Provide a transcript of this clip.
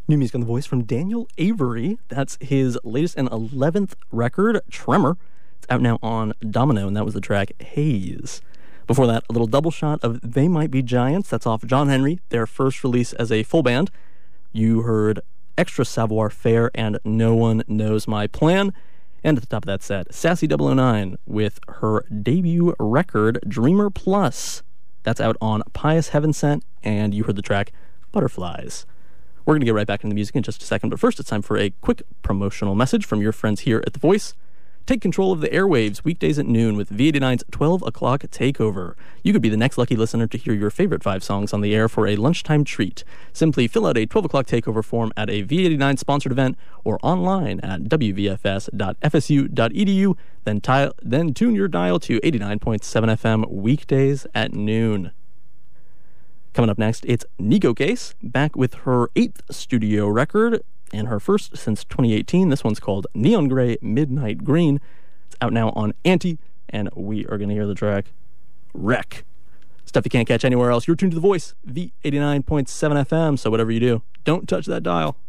New music on The Voice from Daniel Avery. That's his latest and 11th record, Tremor. It's out now on Domino, and that was the track Haze. Before that, a little double shot of They Might Be Giants. That's off John Henry, their first release as a full band. You heard Extra Savoir Faire and No One Knows My Plan. And at the top of that set, Sassy 009 with her debut record, Dreamer Plus. That's out on Pious Heaven Sent, and you heard the track Butterflies. We're going to get right back into the music in just a second, but first it's time for a quick promotional message from your friends here at The Voice. Take control of the airwaves weekdays at noon with V89's 12 o'clock takeover. You could be the next lucky listener to hear your favorite 5 songs on the air for a lunchtime treat. Simply fill out a 12 o'clock takeover form at a V89 sponsored event or online at wvfs.fsu.edu, then tune your dial to 89.7 FM weekdays at noon. Coming up next, it's Nico Case, back with her 8th studio record, and her first since 2018. This one's called Neon Gray Midnight Green. It's out now on Anti, and we are going to hear the track Wreck. Stuff you can't catch anywhere else. You're tuned to The Voice, V89.7 FM, so whatever you do, don't touch that dial.